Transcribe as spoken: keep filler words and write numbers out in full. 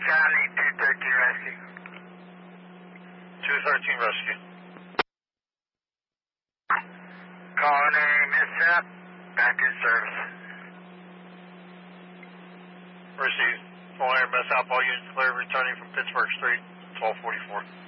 Charlie, two thirteen rescue. two thirteen rescue. Calling a mishap. Back in service. Received. Full air mishap. All units clear. Returning from Pittsburgh Street. twelve forty-four.